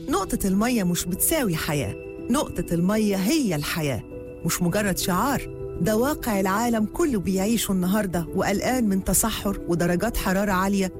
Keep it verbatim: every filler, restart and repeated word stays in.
نقطة المية مش بتساوي حياة، نقطة المية هي الحياة، مش مجرد شعار، ده واقع العالم كله بيعيشه النهاردة وقلقان من تصحر ودرجات حرارة عالية